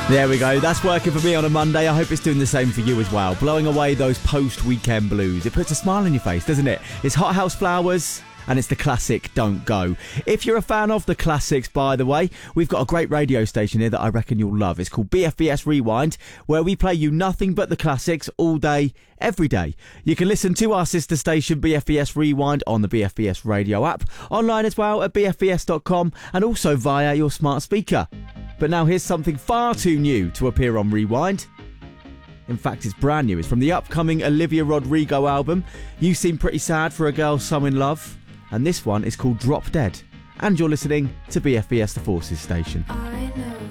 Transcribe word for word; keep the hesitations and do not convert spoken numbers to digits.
There we go. That's working for me on a Monday. I hope it's doing the same for you as well. Blowing away those post-weekend blues. It puts a smile on your face, doesn't it? It's Hot House Flowers, and it's the classic Don't Go. If you're a fan of the classics, by the way, we've got a great radio station here that I reckon you'll love. It's called B F B S Rewind, where we play you nothing but the classics all day, every day. You can listen to our sister station, B F B S Rewind, on the B F B S radio app, online as well at b f b s dot com, and also via your smart speaker. But now here's something far too new to appear on Rewind. In fact, it's brand new. It's from the upcoming Olivia Rodrigo album, You Seem Pretty Sad for a Girl So In Love. And this one is called Drop Dead. And you're listening to B F B S The Forces station.